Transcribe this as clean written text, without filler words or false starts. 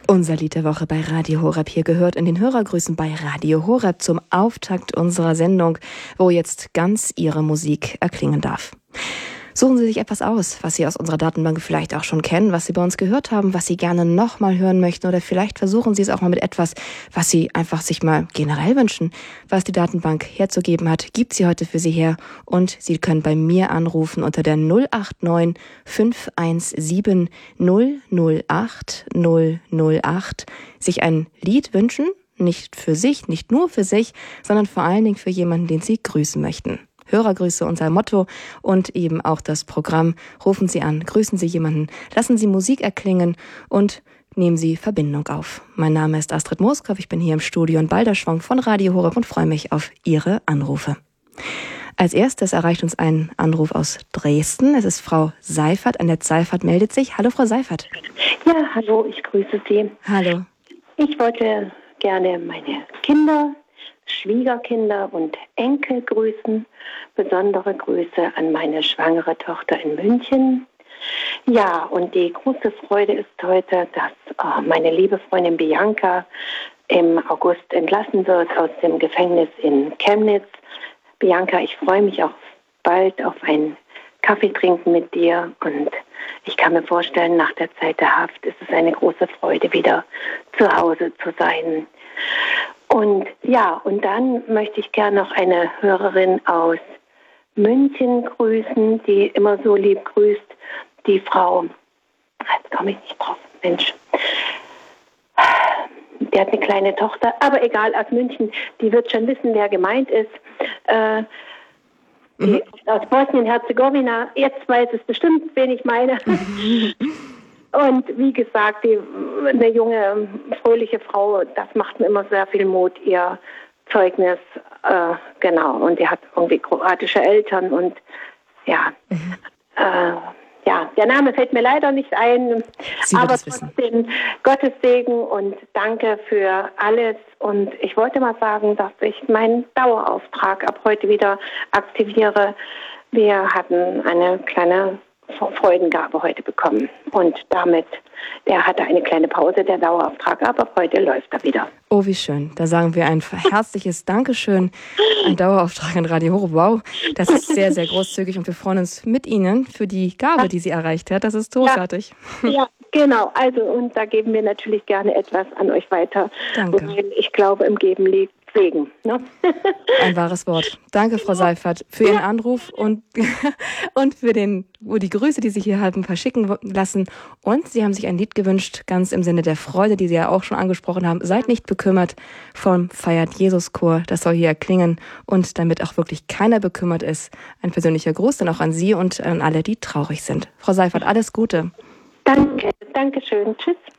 Unser Lied der Woche bei Radio Horeb hier gehört in den Hörergrüßen bei Radio Horeb zum Auftakt unserer Sendung, wo jetzt ganz Ihre Musik erklingen darf. Suchen Sie sich etwas aus, was Sie aus unserer Datenbank vielleicht auch schon kennen, was Sie bei uns gehört haben, was Sie gerne nochmal hören möchten, oder vielleicht versuchen Sie es auch mal mit etwas, was Sie einfach sich mal generell wünschen. Was die Datenbank herzugeben hat, gibt sie heute für Sie her, und Sie können bei mir anrufen unter der 089 517 008 008, sich ein Lied wünschen, nicht für sich, nicht nur für sich, sondern vor allen Dingen für jemanden, den Sie grüßen möchten. Hörergrüße, unser Motto, und eben auch das Programm. Rufen Sie an, grüßen Sie jemanden, lassen Sie Musik erklingen und nehmen Sie Verbindung auf. Mein Name ist Astrid Moskow, ich bin hier im Studio in Balderschwang von Radio Horeb und freue mich auf Ihre Anrufe. Als erstes erreicht uns ein Anruf aus Dresden. Es ist Frau Seifert. Annette Seifert meldet sich. Hallo, Frau Seifert. Ja, hallo, ich grüße Sie. Hallo. Ich wollte gerne meine Kinder, Schwiegerkinder und Enkel grüßen. Besondere Grüße an meine schwangere Tochter in München. Ja, und die große Freude ist heute, dass meine liebe Freundin Bianca im August entlassen wird aus dem Gefängnis in Chemnitz. Bianca, ich freue mich auch bald auf einen Kaffee trinken mit dir, und ich kann mir vorstellen, nach der Zeit der Haft ist es eine große Freude, wieder zu Hause zu sein. Und ja, und dann möchte ich gerne noch eine Hörerin aus München grüßen, die immer so lieb grüßt, die Frau, jetzt komme ich nicht drauf, Mensch, die hat eine kleine Tochter, aber egal, aus München, die wird schon wissen, wer gemeint ist, die aus Bosnien-Herzegowina, jetzt weiß es bestimmt, wen ich meine. Und wie gesagt, eine junge, fröhliche Frau, das macht mir immer sehr viel Mut, ihr Zeugnis, genau. Und die hat irgendwie kroatische Eltern und ja, ja, der Name fällt mir leider nicht ein, aber trotzdem Gottes Segen und danke für alles. Und ich wollte mal sagen, dass ich meinen Dauerauftrag ab heute wieder aktiviere. Wir hatten eine kleine Freudengabe heute bekommen. Und damit, der hatte eine kleine Pause, der Dauerauftrag, aber heute läuft er wieder. Oh, wie schön. Da sagen wir ein herzliches Dankeschön. Ein Dauerauftrag an Radio Horeb. Wow, das ist sehr, sehr großzügig, und wir freuen uns mit Ihnen für die Gabe, die sie erreicht hat. Das ist großartig. Ja, genau. Also, und da geben wir natürlich gerne etwas an euch weiter. Danke. Weil ich glaube, im Geben liegt Segen. Ne? Ein wahres Wort. Danke, Frau Seifert, für Ihren Anruf und für die Grüße, die Sie hier haben verschicken lassen. Und Sie haben sich ein Lied gewünscht, ganz im Sinne der Freude, die Sie ja auch schon angesprochen haben. Seid nicht bekümmert, vom Feiert Jesus Chor. Das soll hier erklingen. Und damit auch wirklich keiner bekümmert ist, ein persönlicher Gruß dann auch an Sie und an alle, die traurig sind. Frau Seifert, alles Gute. Danke. Dankeschön. Tschüss.